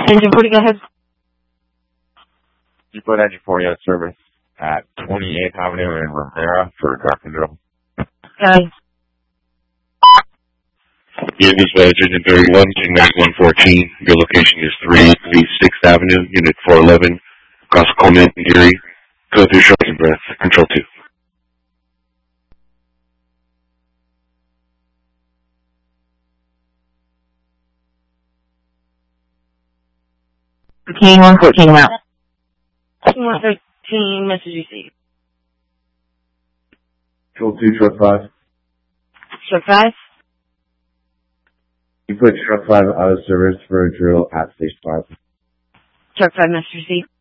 Engine 40, go ahead. You put engine 40 out of service at 28th Avenue in Rivera for Dark Control. Okay. Unit dispatch, engine 31, Ignite 114. Your location is 3 East 6th Avenue, Unit 411, across Coleman and Erie. Go through short and breath. Control 2. King 114, out. 113, message received. Control 2, truck 5. Truck 5? You put truck 5 out of service for a drill at station 5. Truck 5, message received.